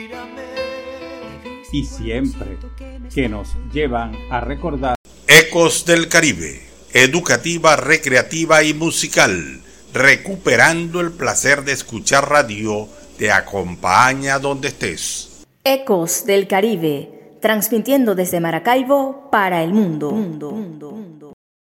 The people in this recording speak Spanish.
y siempre que nos llevan a recordar. Ecos del Caribe, educativa, recreativa y musical, recuperando el placer de escuchar radio, te acompaña donde estés. Ecos del Caribe, transmitiendo desde Maracaibo para el mundo.